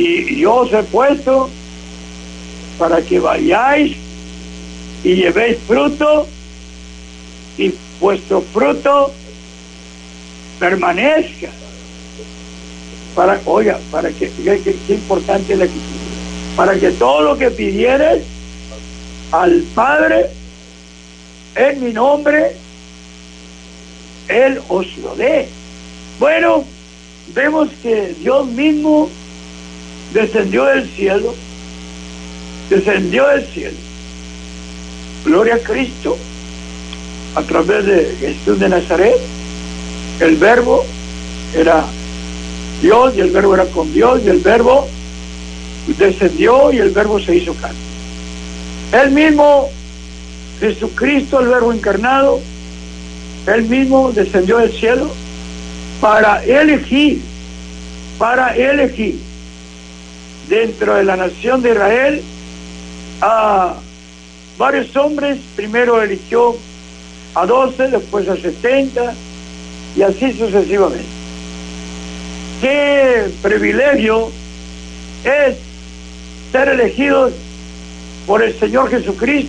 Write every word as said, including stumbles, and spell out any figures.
Y yo os he puesto para que vayáis y llevéis fruto, y vuestro fruto permanezca. Para, oiga, para que, que, que, que importante la actitud. Para que todo lo que pidieres al Padre en mi nombre, Él os lo dé. Bueno, vemos que Dios mismo descendió del cielo, descendió del cielo. Gloria a Cristo, a través de Jesús de Nazaret. El Verbo era Dios, y el Verbo era con Dios, y el Verbo descendió, y el Verbo se hizo carne. Él mismo, Jesucristo, el Verbo encarnado, Él mismo descendió del cielo para elegir, para elegir dentro de la nación de Israel a varios hombres. Primero eligió a doce, después a setenta, y así sucesivamente. Qué privilegio es ser elegidos por el Señor Jesucristo